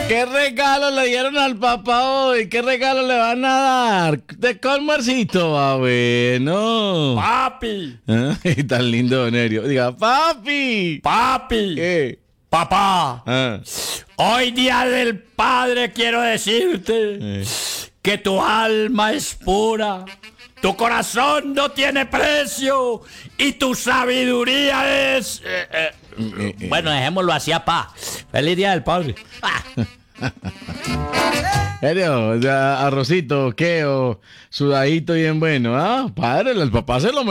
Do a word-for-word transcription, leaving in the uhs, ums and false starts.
¿Qué regalo le dieron al papá hoy? ¿Qué regalo le van a dar? ¿De qué almuercito va, bueno? Papi. Ay, tan lindo, don Nerio. Diga, papi. Papi. ¿Qué? Papá. Ah. Hoy día del padre quiero decirte Eh. que tu alma es pura, tu corazón no tiene precio y tu sabiduría es... eh, eh, Eh, eh. Bueno, dejémoslo así, papá. Feliz día del padre. Ah. ¿Serio? O sea, arrocito, queo, sudadito bien bueno, ¿ah? Padre, el papá se lo